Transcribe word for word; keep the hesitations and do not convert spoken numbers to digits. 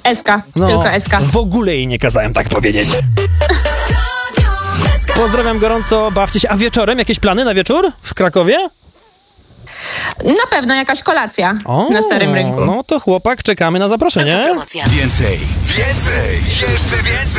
Eska, No, tylko Eska. w ogóle jej nie kazałem tak powiedzieć. Pozdrawiam gorąco, bawcie się. A wieczorem jakieś plany na wieczór w Krakowie? Na pewno jakaś kolacja O, na Starym Rynku. No to chłopak, czekamy na zaproszenie. Więcej, więcej, jeszcze więcej!